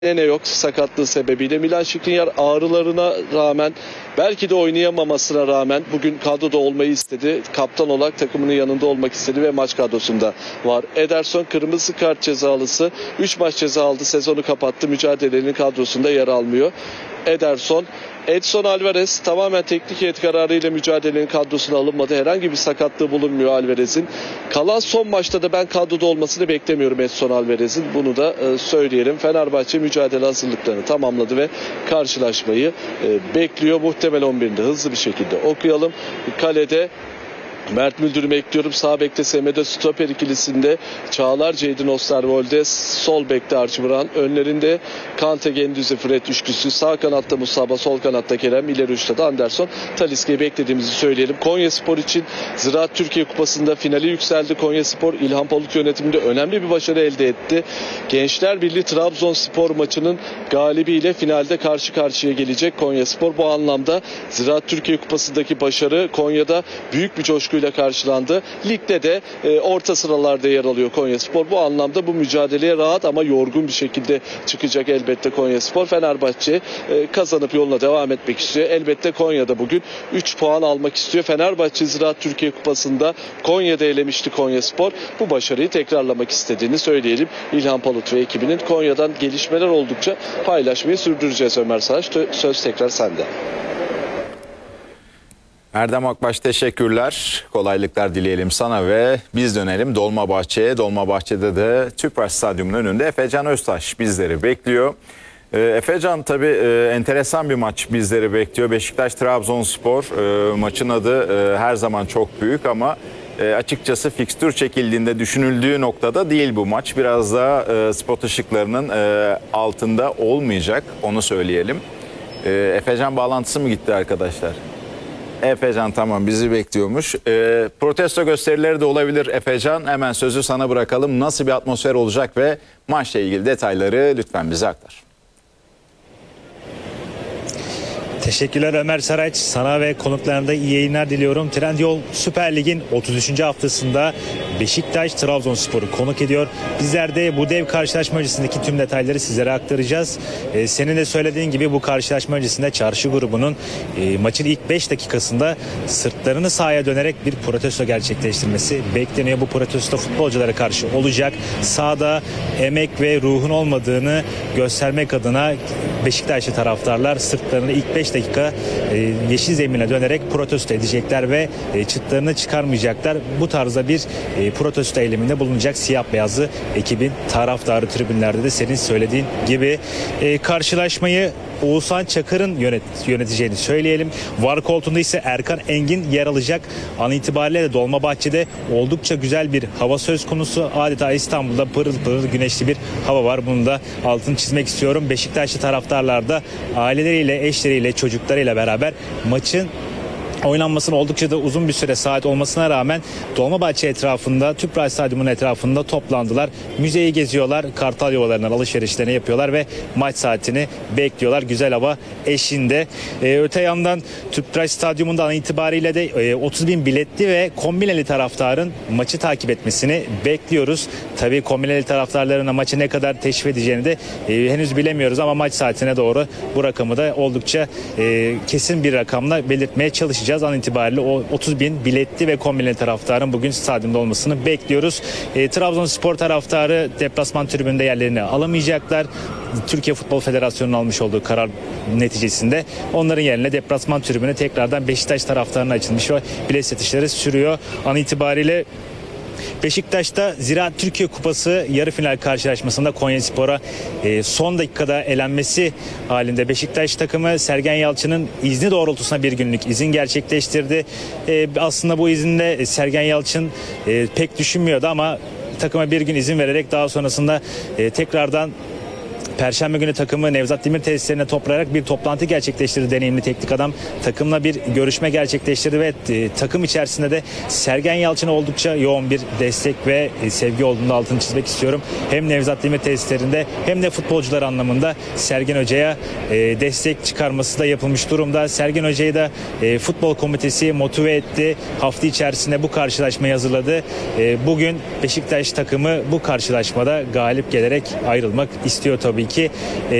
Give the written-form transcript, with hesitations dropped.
Ne yok sakatlığı sebebiyle. Milan Skriniar ağrılarına rağmen, belki de oynayamamasına rağmen bugün kadroda olmayı istedi. Kaptan olarak takımının yanında olmak istedi ve maç kadrosunda var. Ederson kırmızı kart cezalısı. 3 maç ceza aldı, sezonu kapattı. Mücadelenin kadrosunda yer almıyor. Ederson. Edson Alvarez tamamen teknik heyet kararıyla mücadelenin kadrosuna alınmadı. Herhangi bir sakatlığı bulunmuyor Alvarez'in. Kalan son maçta da ben kadroda olmasını beklemiyorum Edson Alvarez'in. Bunu da söyleyelim. Fenerbahçe mücadele hazırlıklarını tamamladı ve karşılaşmayı bekliyor. Muhtemel 11'inde hızlı bir şekilde okuyalım. Kalede Mert Müldür'ü bekliyorum. Sağ bekte Semedo, stoper ikilisinde Çağlar, Ceydin Osterwolde, sol bekte Archie Brown, önlerinde Kante, Gendüzi, Fred üçlüsü, sağ kanatta Musaba, sol kanatta Kerem, ileri uçta da Anderson. Talisca'yı beklediğimizi söyleyelim. Konyaspor için Ziraat Türkiye Kupası'nda finali yükseldi. Konyaspor İlhan Palut yönetiminde önemli bir başarı elde etti. Gençler Birliği Trabzonspor maçının galibiyle finalde karşı karşıya gelecek Konyaspor. Bu anlamda Ziraat Türkiye Kupası'ndaki başarı Konya'da büyük bir coşkuyla karşılandı. Ligde de orta sıralarda yer alıyor Konyaspor. Bu anlamda bu mücadeleye rahat ama yorgun bir şekilde çıkacak elbette Konyaspor. Fenerbahçe kazanıp yoluna devam etmek istiyor. Elbette Konya'da bugün 3 puan almak istiyor. Fenerbahçe Ziraat Türkiye Kupası'nda Konya'da elemişti Konyaspor. Bu başarıyı tekrarlamak istediğini söyleyelim. İlhan Palut ve ekibinin Konya'dan gelişmeler oldukça paylaşmayı sürdüreceğiz Ömer Saraç. Söz tekrar sende. Erdem Akbaş teşekkürler. Kolaylıklar dileyelim sana ve biz dönelim Dolmabahçe'ye. Dolmabahçe'de de Tüpraş Stadyumu'nun önünde Efecan Öztaş bizleri bekliyor. Efecan tabii enteresan bir maç bizleri bekliyor. Beşiktaş-Trabzonspor maçın adı her zaman çok büyük ama açıkçası fikstür çekildiğinde düşünüldüğü noktada değil bu maç. Biraz daha spot ışıklarının altında olmayacak, onu söyleyelim. Efecan bağlantısı mı gitti arkadaşlar? Efecan tamam, bizi bekliyormuş. Protesto gösterileri de olabilir Efecan. Hemen sözü sana bırakalım. Nasıl bir atmosfer olacak ve maçla ilgili detayları lütfen bize aktar. Teşekkürler Ömer Saraç. Sana ve konuklarına da iyi yayınlar diliyorum. Trendyol Süper Lig'in 33. haftasında Beşiktaş Trabzonspor'u konuk ediyor. Bizler de bu dev karşılaşma öncesindeki tüm detayları sizlere aktaracağız. Senin de söylediğin gibi bu karşılaşma öncesinde Çarşı grubunun maçın ilk 5 dakikasında sırtlarını sahaya dönerek bir protesto gerçekleştirmesi bekleniyor. Bu protesto futbolculara karşı olacak. Sahada emek ve ruhun olmadığını göstermek adına Beşiktaşlı taraftarlar sırtlarını ilk 5 dakika yeşil zemine dönerek protesto edecekler ve çıtlarını çıkarmayacaklar. Bu tarzda bir protesto eyleminde bulunacak siyah beyazlı ekibin taraftarı tribünlerde de senin söylediğin gibi. Karşılaşmayı Oğuzhan Çakır'ın yöneteceğini söyleyelim. VAR koltuğunda ise Erkan Engin yer alacak. An itibariyle de Dolmabahçe'de oldukça güzel bir hava söz konusu. Adeta İstanbul'da pırıl pırıl güneşli bir hava var. Bunu da altını çizmek istiyorum. Beşiktaşlı taraftarlar da aileleriyle, eşleriyle, çocuklarıyla beraber maçın oynanmasının oldukça da uzun bir süre saat olmasına rağmen Dolmabahçe etrafında, Tüpraş Stadyumu'nun etrafında toplandılar. Müzeyi geziyorlar, Kartal yuvalarından alışverişlerini yapıyorlar ve maç saatini bekliyorlar. Güzel hava eşliğinde. Öte yandan Tüpraş Stadyumu'nda an itibariyle de 30 bin biletli ve kombineli taraftarın maçı takip etmesini bekliyoruz. Tabii kombineli taraftarlarına maçı ne kadar teşvik edeceğini de henüz bilemiyoruz ama maç saatine doğru bu rakamı da oldukça kesin bir rakamla belirtmeye çalışacağız. An itibariyle o 30 bin biletli ve kombineli taraftarın bugün stadyumda olmasını bekliyoruz. Trabzonspor taraftarı deplasman tribünde yerlerini alamayacaklar. Türkiye Futbol Federasyonu'nun almış olduğu karar neticesinde onların yerine deplasman tribüne tekrardan Beşiktaş taraftarına açılmış ve bilet satışları sürüyor. An itibariyle Beşiktaş'ta Ziraat Türkiye Kupası yarı final karşılaşmasında Konyaspor'a son dakikada elenmesi halinde Beşiktaş takımı Sergen Yalçın'ın izni doğrultusunda bir günlük izin gerçekleştirdi. Aslında bu izinde Sergen Yalçın pek düşünmüyordu ama takıma bir gün izin vererek daha sonrasında tekrardan Perşembe günü takımı Nevzat Demir tesislerine toplayarak bir toplantı gerçekleştirdi deneyimli teknik adam. Takımla bir görüşme gerçekleştirdi ve takım içerisinde de Sergen Yalçın'a oldukça yoğun bir destek ve sevgi olduğunu altını çizmek istiyorum. Hem Nevzat Demir tesislerinde hem de futbolcular anlamında Sergen Hoca'ya destek çıkarması da yapılmış durumda. Sergen Hoca'yı da futbol komitesi motive etti. Hafta içerisinde bu karşılaşmayı hazırladı. Bugün Beşiktaş takımı bu karşılaşmada galip gelerek ayrılmak istiyor tabii tabii ki.